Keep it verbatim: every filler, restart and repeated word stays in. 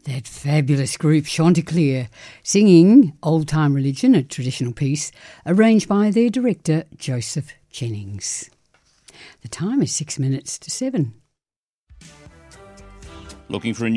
That fabulous group Chanticleer singing Old Time Religion, a traditional piece arranged by their director Joseph Jennings. The time is six minutes to seven. Looking for a